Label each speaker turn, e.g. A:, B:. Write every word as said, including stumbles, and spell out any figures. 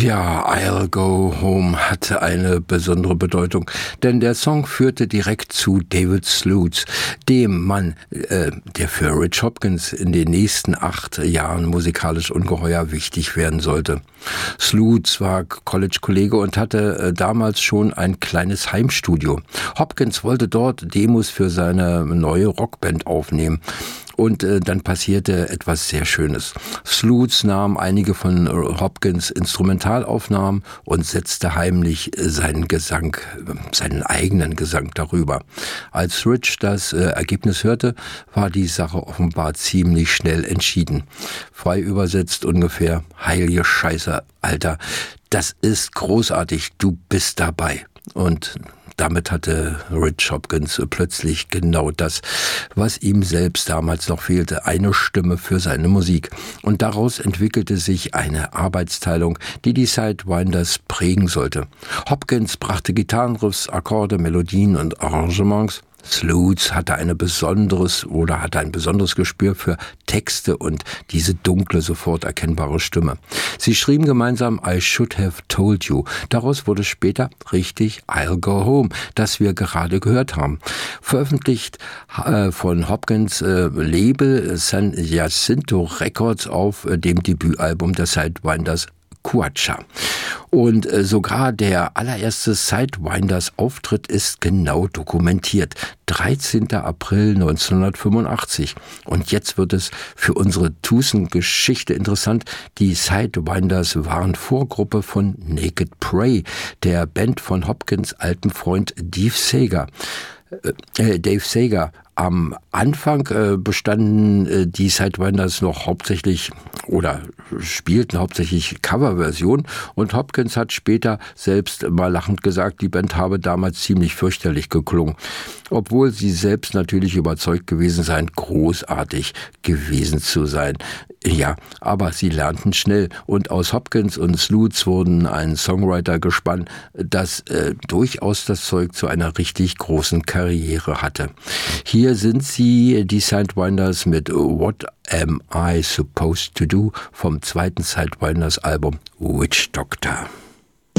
A: Ja, I'll Go Home hatte eine besondere Bedeutung, denn der Song führte direkt zu David Slutz, dem Mann, äh, der für Rich Hopkins in den nächsten acht Jahren musikalisch ungeheuer wichtig werden sollte. Slutz war College-Kollege und hatte äh, damals schon ein kleines Heimstudio. Hopkins wollte dort Demos für seine neue Rockband aufnehmen. Und äh, dann passierte etwas sehr Schönes. Slutz nahm einige von Hopkins Instrumentalaufnahmen und setzte heimlich äh, seinen Gesang, äh, seinen eigenen Gesang darüber. Als Rich das äh, Ergebnis hörte, war die Sache offenbar ziemlich schnell entschieden. Frei übersetzt ungefähr: Heilige Scheiße, Alter, das ist großartig, du bist dabei. Und damit hatte Rich Hopkins plötzlich genau das, was ihm selbst damals noch fehlte, eine Stimme für seine Musik. Und daraus entwickelte sich eine Arbeitsteilung, die die Sidewinders prägen sollte. Hopkins brachte Gitarrenriffs, Akkorde, Melodien und Arrangements. Slutz hatte eine besonderes oder hatte ein besonderes Gespür für Texte und diese dunkle, sofort erkennbare Stimme. Sie schrieben gemeinsam I Should Have Told You. Daraus wurde später richtig I'll Go Home, das wir gerade gehört haben. Veröffentlicht äh, von Hopkins äh, Label San Jacinto Records auf äh, dem Debütalbum der Sidewinders Quacha. Und äh, sogar der allererste Sidewinders-Auftritt ist genau dokumentiert. dreizehnter April neunzehnhundertfünfundachtzig. Und jetzt wird es für unsere Tucson-Geschichte interessant. Die Sidewinders waren Vorgruppe von Naked Prey, der Band von Hopkins' altem Freund Dave Sager. Äh, Dave Sager. Am Anfang äh, bestanden äh, die Sidewinders noch hauptsächlich oder spielten hauptsächlich Coverversionen und Hopkins hat später selbst mal lachend gesagt, die Band habe damals ziemlich fürchterlich geklungen, obwohl sie selbst natürlich überzeugt gewesen seien, großartig gewesen zu sein. Ja, aber sie lernten schnell und aus Hopkins und Slutz wurden ein Songwriter gespannt, das äh, durchaus das Zeug zu einer richtig großen Karriere hatte. Hier sind sie, die Sidewinders, mit What Am I Supposed to Do vom zweiten Sidewinders Album Witch Doctor.